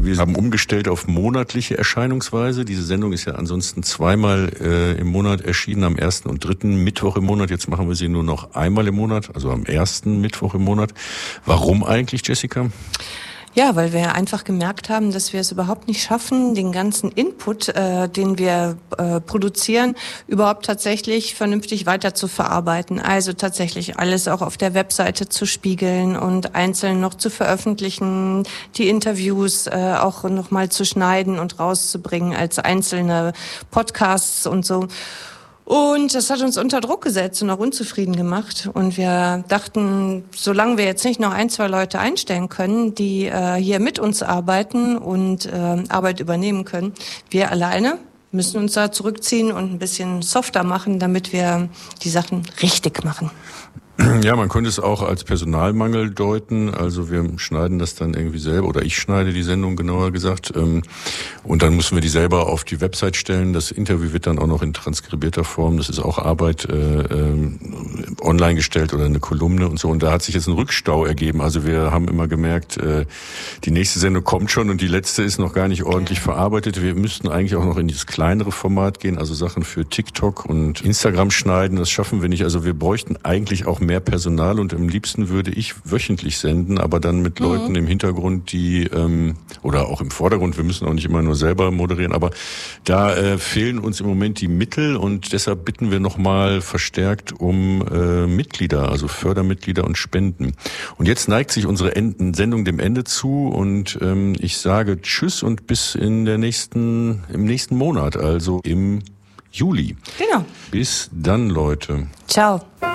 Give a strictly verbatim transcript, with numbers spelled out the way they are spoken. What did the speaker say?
Wir haben umgestellt auf monatliche Erscheinungsweise. Diese Sendung ist ja ansonsten zweimal äh, im Monat erschienen, am ersten und dritten Mittwoch im Monat. Jetzt machen wir sie nur noch einmal im Monat, also am ersten Mittwoch im Monat. Warum eigentlich, Jessica? Ja, weil wir einfach gemerkt haben, dass wir es überhaupt nicht schaffen, den ganzen Input, äh, den wir äh, produzieren, überhaupt tatsächlich vernünftig weiter zu verarbeiten. Also tatsächlich alles auch auf der Webseite zu spiegeln und einzeln noch zu veröffentlichen, die Interviews äh, auch nochmal zu schneiden und rauszubringen als einzelne Podcasts und so. Und das hat uns unter Druck gesetzt und auch unzufrieden gemacht. Und wir dachten, solange wir jetzt nicht noch ein, zwei Leute einstellen können, die äh, hier mit uns arbeiten und äh, Arbeit übernehmen können, wir alleine müssen uns da zurückziehen und ein bisschen softer machen, damit wir die Sachen richtig machen. Ja, man könnte es auch als Personalmangel deuten. Also wir schneiden das dann irgendwie selber, oder ich schneide die Sendung genauer gesagt. Und dann müssen wir die selber auf die Website stellen. Das Interview wird dann auch noch in transkribierter Form, das ist auch Arbeit, äh, äh, online gestellt oder eine Kolumne und so. Und da hat sich jetzt ein Rückstau ergeben. Also wir haben immer gemerkt, äh, die nächste Sendung kommt schon und die letzte ist noch gar nicht ordentlich verarbeitet. Wir müssten eigentlich auch noch in dieses kleinere Format gehen, also Sachen für TikTok und Instagram schneiden. Das schaffen wir nicht. Also wir bräuchten eigentlich auch mehr Personal und am liebsten würde ich wöchentlich senden, aber dann mit mhm. Leuten im Hintergrund, die ähm, oder auch im Vordergrund, wir müssen auch nicht immer nur selber moderieren, aber da äh, fehlen uns im Moment die Mittel und deshalb bitten wir nochmal verstärkt um äh, Mitglieder, also Fördermitglieder und Spenden. Und jetzt neigt sich unsere End- Sendung dem Ende zu und ähm, ich sage Tschüss und bis in der nächsten, im nächsten Monat, also im Juli. Genau. Bis dann, Leute. Ciao.